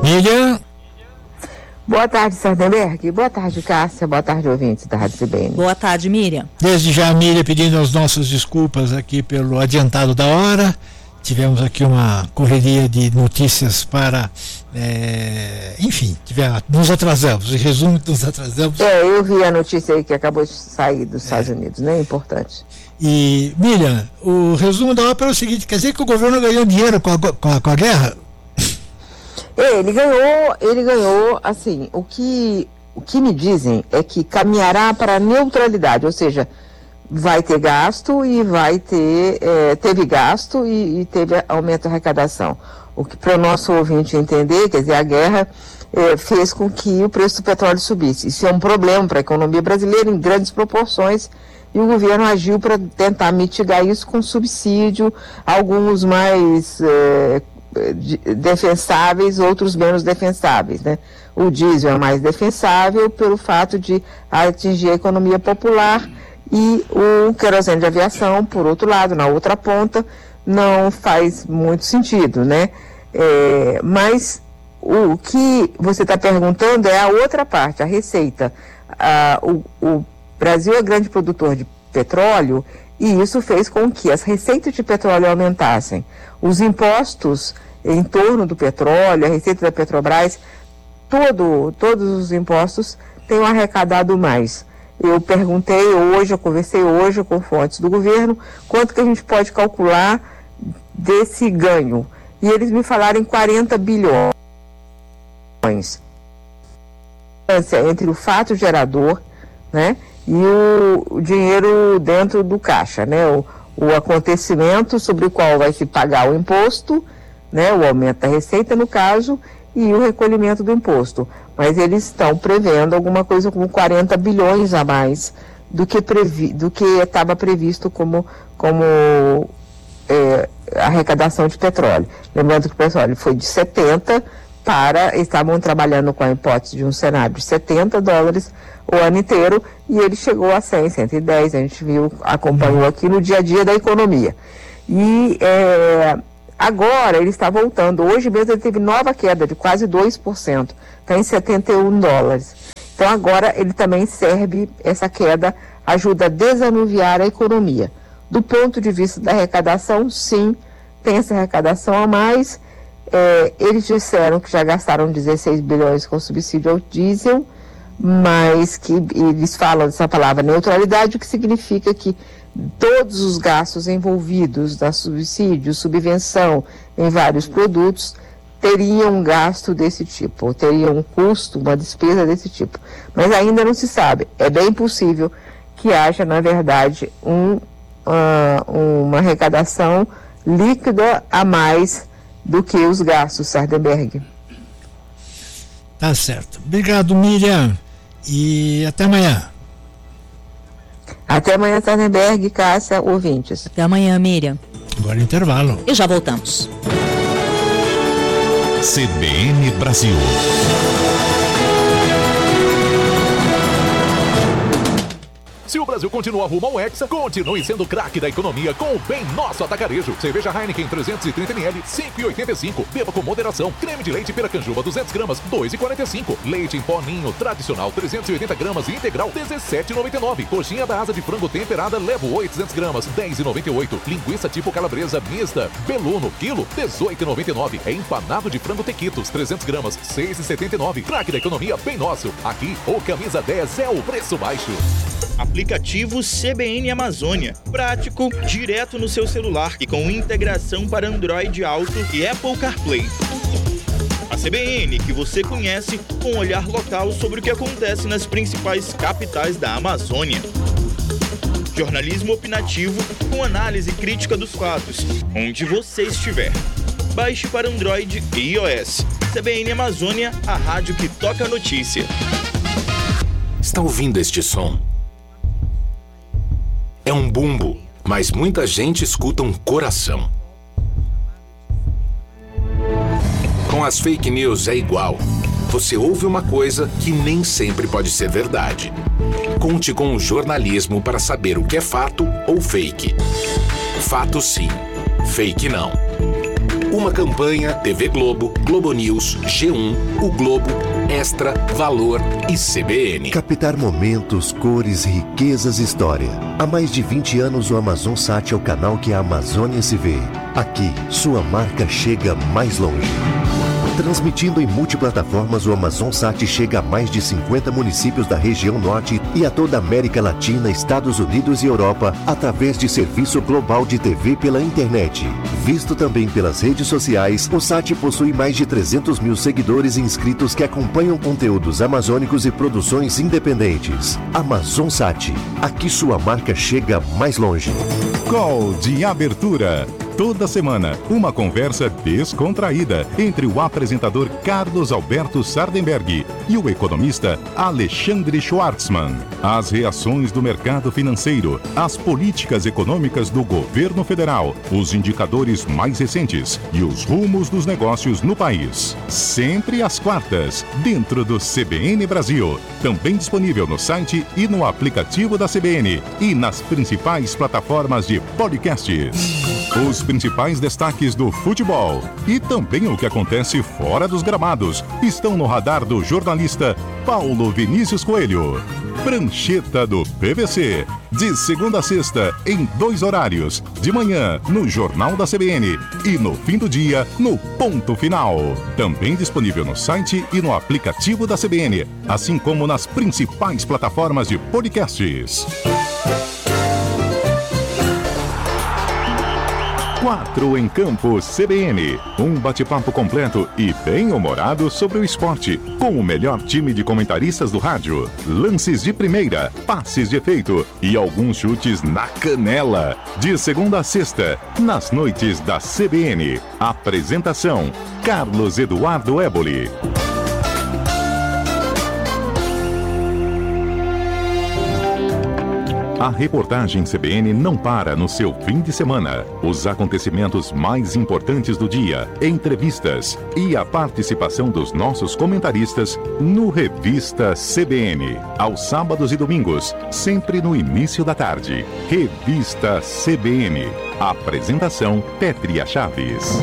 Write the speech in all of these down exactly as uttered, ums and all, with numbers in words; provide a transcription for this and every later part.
Miriam. Boa tarde, Sardenberg. Boa tarde, Cássia. Boa tarde, ouvintes da Rádio C B N. Boa tarde, Miriam. Desde já, Miriam, pedindo as nossas desculpas aqui pelo adiantado da hora. Tivemos aqui uma correria de notícias para... É, enfim, tivemos, nos atrasamos. Em resumo, nos atrasamos. É, eu vi a notícia aí que acabou de sair dos é. Estados Unidos, né? Importante. E, Miriam, o resumo da ópera é o seguinte: quer dizer que o governo ganhou dinheiro com a, com a, com a guerra? Ele ganhou, ele ganhou, assim, o que, o que me dizem é que caminhará para a neutralidade, ou seja, vai ter gasto e vai ter, é, teve gasto e, e teve aumento da arrecadação. O que para o nosso ouvinte entender, quer dizer, a guerra é, fez com que o preço do petróleo subisse. Isso é um problema para a economia brasileira em grandes proporções e o governo agiu para tentar mitigar isso com subsídio, alguns mais... É, defensáveis, outros menos defensáveis, né? O diesel é mais defensável pelo fato de atingir a economia popular e o querosene de aviação, por outro lado, na outra ponta, não faz muito sentido, né? É, mas o que você está perguntando é a outra parte, a receita. Ah, o, o Brasil é grande produtor de petróleo e isso fez com que as receitas de petróleo aumentassem. Os impostos em torno do petróleo, a receita da Petrobras, todo, todos os impostos têm arrecadado mais. Eu perguntei hoje, eu conversei hoje com fontes do governo, quanto que a gente pode calcular desse ganho. E eles me falaram em quarenta bilhões. Entre o fato gerador, né, e o, o dinheiro dentro do caixa, né, o, o acontecimento sobre o qual vai se pagar o imposto, né, o aumento da receita, no caso, e o recolhimento do imposto. Mas eles estão prevendo alguma coisa como quarenta bilhões a mais do que previ, do que estava previsto como, como é, arrecadação de petróleo. Lembrando que o petróleo foi de setenta para, estavam trabalhando com a hipótese de um cenário de setenta dólares o ano inteiro, e ele chegou a cem, cento e dez, a gente viu, acompanhou aqui no dia a dia da economia. E é, agora ele está voltando, hoje mesmo ele teve nova queda de quase dois por cento, está em setenta e um dólares. Então agora ele também serve, essa queda ajuda a desanuviar a economia. Do ponto de vista da arrecadação, sim, tem essa arrecadação a mais. É, eles disseram que já gastaram dezesseis bilhões com subsídio ao diesel, mas que eles falam dessa palavra neutralidade, o que significa que todos os gastos envolvidos na subsídio, subvenção em vários produtos, teriam um gasto desse tipo, ou teriam um custo, uma despesa desse tipo. Mas ainda não se sabe. É bem possível que haja, na verdade, um, uh, uma arrecadação líquida a mais do que os gastos, Sardenberg. Tá certo. Obrigado, Miriam. E até amanhã. Até amanhã, Sardenberg, Cássia, ouvintes. Até amanhã, Miriam. Agora intervalo. E já voltamos. C B N Brasil. Se o Brasil continua rumo ao Hexa, continue sendo craque da economia com o Bem Nosso Atacarejo. Cerveja Heineken trezentos e trinta mililitros, cinco reais e oitenta e cinco centavos. Beba com moderação. Creme de leite Piracanjuba duzentas gramas, dois reais e quarenta e cinco centavos. Leite em pó Ninho tradicional trezentos e oitenta gramas e integral, dezessete reais e noventa e nove centavos. Coxinha da asa de frango temperada Levo oitocentas gramas, dez reais e noventa e oito centavos. Linguiça tipo calabresa mista Beluno quilo, dezoito reais e noventa e nove centavos. É empanado de frango Tequitos trezentas gramas, seis reais e setenta e nove centavos. Craque da economia Bem Nosso. Aqui, o camisa dez é o preço baixo. Aplicativo C B N Amazônia. Prático, direto no seu celular e com integração para Android Auto e Apple CarPlay. A C B N que você conhece, com um olhar local sobre o que acontece nas principais capitais da Amazônia. Jornalismo opinativo com análise crítica dos fatos, onde você estiver. Baixe para Android e iOS. C B N Amazônia, a rádio que toca a notícia. Está ouvindo este som? É um bumbo, mas muita gente escuta um coração. Com as fake news é igual. Você ouve uma coisa que nem sempre pode ser verdade. Conte com o jornalismo para saber o que é fato ou fake. Fato sim, fake não. Uma campanha T V Globo, Globo News, G um, O Globo, Extra, Valor e C B N. Captar momentos, cores, riquezas, história. Há mais de vinte anos o AmazonSat é o canal que a Amazônia se vê. Aqui, sua marca chega mais longe. Transmitindo em multiplataformas, o AmazonSat chega a mais de cinquenta municípios da região norte e a toda a América Latina, Estados Unidos e Europa, através de serviço global de T V pela internet. Visto também pelas redes sociais, o Sat possui mais de trezentos mil seguidores e inscritos que acompanham conteúdos amazônicos e produções independentes. AmazonSat, aqui sua marca chega mais longe. Call de abertura. Toda semana, uma conversa descontraída entre o apresentador Carlos Alberto Sardenberg e o economista Alexandre Schwartzman. As reações do mercado financeiro, as políticas econômicas do governo federal, os indicadores mais recentes e os rumos dos negócios no país. Sempre às quartas, dentro do C B N Brasil. Também disponível no site e no aplicativo da C B N e nas principais plataformas de podcasts. Os principais destaques do futebol e também o que acontece fora dos gramados estão no radar do jornalista Paulo Vinícius Coelho. Prancheta do P V C, de segunda a sexta, em dois horários, de manhã no Jornal da C B N e no fim do dia no Ponto Final. Também disponível no site e no aplicativo da C B N, assim como nas principais plataformas de podcasts. Quatro em Campo C B N. Um bate-papo completo e bem-humorado sobre o esporte, com o melhor time de comentaristas do rádio. Lances de primeira, passes de efeito e alguns chutes na canela. De segunda a sexta, nas noites da C B N. Apresentação: Carlos Eduardo Éboli. A reportagem C B N não para no seu fim de semana. Os acontecimentos mais importantes do dia, entrevistas e a participação dos nossos comentaristas no Revista C B N. Aos sábados e domingos, sempre no início da tarde. Revista C B N. Apresentação: Pétria Chaves.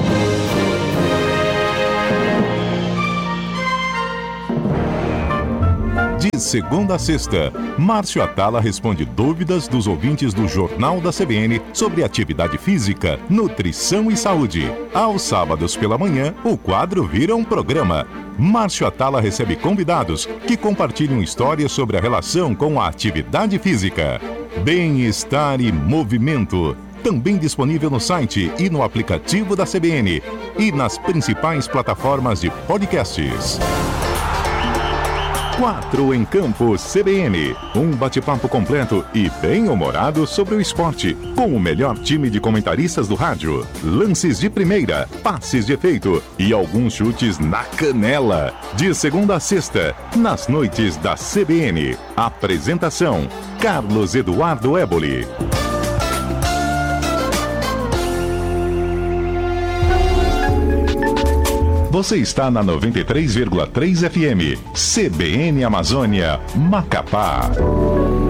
De segunda a sexta, Márcio Atala responde dúvidas dos ouvintes do Jornal da C B N sobre atividade física, nutrição e saúde. Aos sábados pela manhã, o quadro vira um programa. Márcio Atala recebe convidados que compartilham histórias sobre a relação com a atividade física. Bem-estar e movimento. Também disponível no site e no aplicativo da C B N e nas principais plataformas de podcasts. Quatro em Campo C B N. Um bate-papo completo e bem-humorado sobre o esporte, com o melhor time de comentaristas do rádio. Lances de primeira, passes de efeito e alguns chutes na canela. De segunda a sexta, nas noites da C B N. Apresentação: Carlos Eduardo Éboli. Você está na noventa e três vírgula três F M, C B N Amazônia, Macapá.